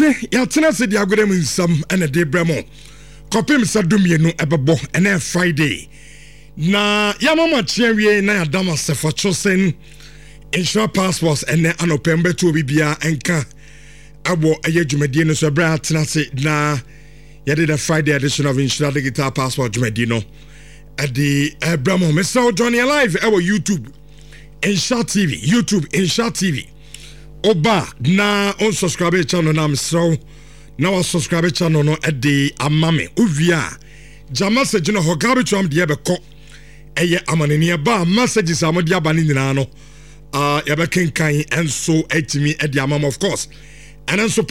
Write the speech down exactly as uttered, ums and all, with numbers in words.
Yatena se di agorem nsam ene de bremo. Kopim sa dumienu ebebo ene Friday. Na yamama chienwie na yadama sefa chosen insure passports ene anopembe to bibia enka abo eye dwumedie no so bra atena se na yade the Friday edition of Insure Digital Passport dwumedie no at the bremo me so join you live our YouTube Insure T V YouTube Insure T V Oba na on subscribe channel na so na wa subscribe channel no e de amame ovia ja message no hogabe chom de ebeko eye amaneni ba messages amodi abane nyina no ah ya be kenkan enso etimi e de amam of course and enso